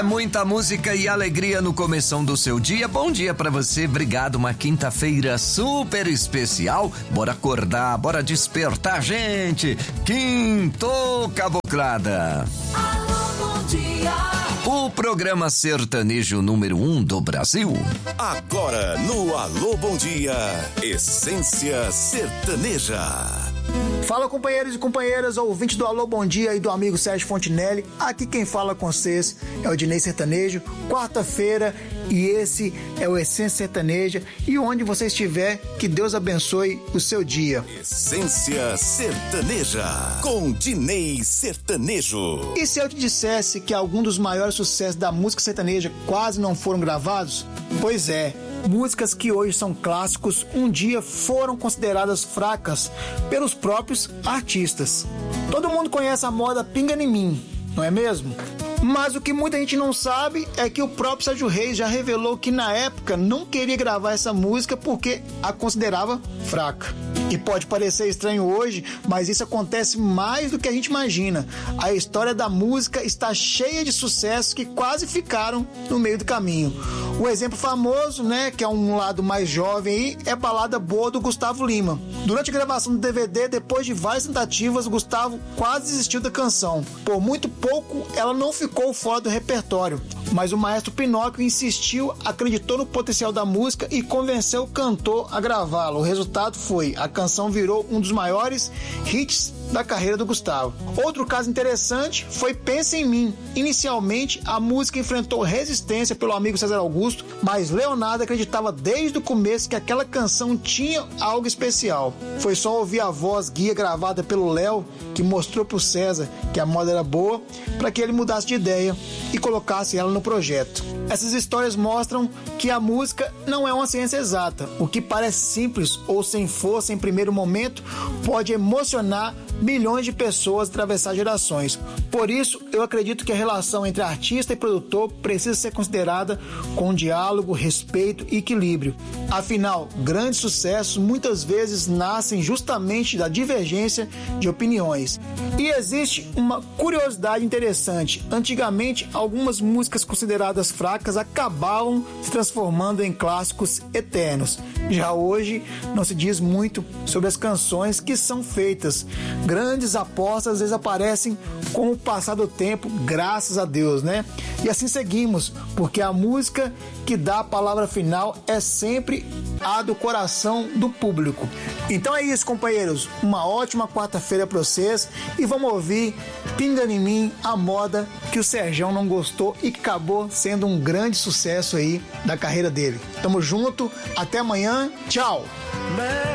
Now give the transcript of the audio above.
Muita música e alegria no começão do seu dia. Bom dia pra você, obrigado. Uma quinta-feira super especial. Bora acordar, bora despertar, gente. Quintou Caboclada. Alô, bom dia. O programa sertanejo número 1 do Brasil. Agora no Alô Bom Dia, Essência Sertaneja. Fala, companheiros e companheiras, ouvintes do Alô Bom Dia e do amigo Sérgio Fontinelli. Aqui quem fala com vocês é o Dinei Sertanejo, quarta-feira, e esse é o Essência Sertaneja. E onde você estiver, que Deus abençoe o seu dia. Essência Sertaneja, com Dinei Sertanejo. E se eu te dissesse que alguns dos maiores sucessos da música sertaneja quase não foram gravados? Pois é. Músicas que hoje são clássicos, um dia foram consideradas fracas pelos próprios artistas. Todo mundo conhece a moda Pinga em Mim, não é mesmo? Mas o que muita gente não sabe é que o próprio Sérgio Reis já revelou que na época não queria gravar essa música porque a considerava fraca. E pode parecer estranho hoje, mas isso acontece mais do que a gente imagina. A história da música está cheia de sucessos que quase ficaram no meio do caminho. O exemplo famoso, que é um lado mais jovem aí, é a Balada Boa do Gustavo Lima. Durante a gravação do DVD, depois de várias tentativas, Gustavo quase desistiu da canção. Por muito pouco, ela não ficou fora do repertório. Mas o maestro Pinóquio insistiu, acreditou no potencial da música e convenceu o cantor a gravá-la. O resultado foi: a canção virou um dos maiores hits da carreira do Gustavo. Outro caso interessante foi Pensa em Mim. Inicialmente, a música enfrentou resistência pelo amigo César Augusto, mas Leonardo acreditava desde o começo que aquela canção tinha algo especial. Foi só ouvir a voz guia gravada pelo Léo que mostrou pro César que a moda era boa, para que ele mudasse de ideia e colocasse ela no projeto. Essas histórias mostram que a música não é uma ciência exata. O que parece simples ou sem força em primeiro momento pode emocionar milhões de pessoas, atravessar gerações. Por isso, eu acredito que a relação entre artista e produtor precisa ser considerada com diálogo, respeito e equilíbrio. Afinal, grandes sucessos muitas vezes nascem justamente da divergência de opiniões. E existe uma curiosidade interessante. Antigamente, algumas músicas consideradas fracas acabavam se transformando em clássicos eternos. Já hoje, não se diz muito sobre as canções que são feitas. Grandes apostas às vezes aparecem com o passar do tempo, graças a Deus, E assim seguimos, porque a música que dá a palavra final é sempre a do coração do público. Então é isso, companheiros. Uma ótima quarta-feira para vocês e vamos ouvir Pinga em Mim, a moda que o Serjão não gostou e que acabou sendo um grande sucesso aí da carreira dele. Tamo junto, até amanhã, tchau!